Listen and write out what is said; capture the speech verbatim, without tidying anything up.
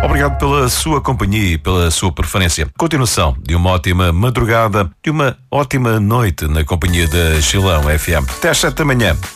Obrigado pela sua companhia e pela sua preferência. Continuação de uma ótima madrugada, de uma ótima noite na companhia da Chilão F M. Até às sete da manhã.